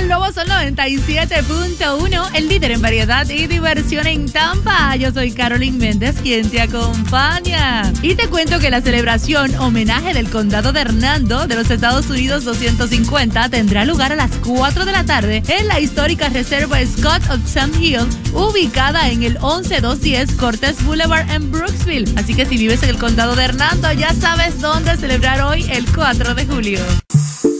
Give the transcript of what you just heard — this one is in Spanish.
El Nuevo Sol 97.1, el líder en variedad y diversión en Tampa. Yo soy Carolyn Méndez, quien te acompaña. Y te cuento que la celebración homenaje del Condado de Hernando de los Estados Unidos 250 tendrá lugar a las 4 de la tarde en la histórica reserva Scott of Sam Hill, ubicada en el 11210 Cortez Boulevard en Brooksville. Así que si vives en el Condado de Hernando, ya sabes dónde celebrar hoy el 4 de julio.